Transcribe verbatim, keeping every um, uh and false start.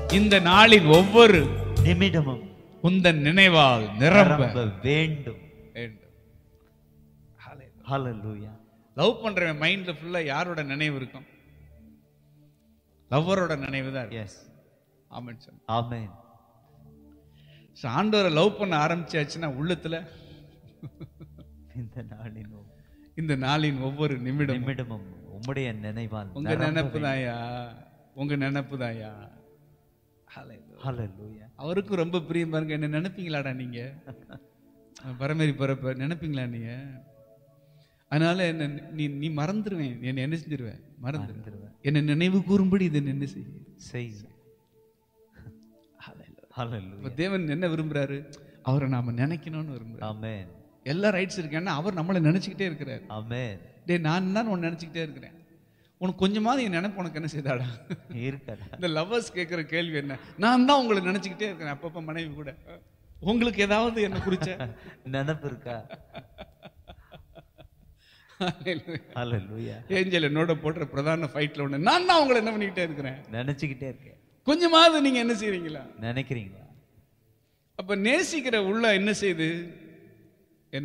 இந்த நாளின் ஒவ்வொரு நிமிடமும் உந்தன் நினைவால் நிரம்ப வேண்டும். வேண்டும். ஹல்லேலூயா. லவ் பண்றவன் மைண்ட்ல ஃபுல்லா யாரோட நினைவு இருக்கும்? லவ்வரோட நினைவு தான். எஸ். ஆமென் சார். ஆமென். ஆண்டவரை லவ் பண்ண ஆரம்பிச்சாச்சுன்னா உள்ளத்துல இந்த நாளின் இந்த நாளின் ஒவ்வொரு நிமிடம் நிமிடமும் உம்முடைய நினைவால் உங்க நினைப்பு தாயா, உங்க நினைப்பு தாயா. ஹல்லேலூயா. அவருக்கும் ரொம்ப பிரியம் பாருங்க. என்ன நினைப்பீங்களாடா நீங்க? பரமேறி பரப்ப நினைப்பீங்களா நீங்க? அதனால என்ன நீ நீ மறந்துடுவேன், என்ன என்ன செஞ்சிருவேன், மறந்துடுவேன். என்ன நினைவு கூறும்படி இதை என்ன செய்ய செய். ஹல்லேலூயா. தேவன் என்ன விரும்புறாரு? அவரை நாம நினைக்கணும்னு விரும்புறாரு. ஆமென். எல்லா ரைட்ஸ் இருக்கேன்னா அவர் நம்மளை நினைச்சுக்கிட்டே இருக்கிறார். ஆமென். டே நான் தான் உன்னை நினைச்சுக்கிட்டே இருக்கிறேன். உனக்கு கொஞ்சமாவது என் நினைப்பு உனக்கு என்ன செய்தாடா இருக்கடா. இந்த லவ்வர்ஸ் கேட்கிற கேள்வி என்ன? நான் தான் உங்களை நினைச்சுக்கிட்டே இருக்கிறேன். அப்பப்ப மனைவி கூட உங்களுக்கு ஏதாவது என்ன குறிச்ச நினைப்பு இருக்கா? ஹல்லேலூயா. ஏஞ்சல் என்னோட போடுற பிரதான ஃபைட்ல ஒண்ணு, நான் தான் உங்களை என்ன பண்ணிக்கிட்டே இருக்கிறேன், நினைச்சுக்கிட்டே இருக்கேன். கொஞ்சமாவது நீங்க என்ன செய்றீங்களா, நினைக்கிறீங்களா? அப்ப நேசிக்கிற உள்ள என்ன செய்யுது?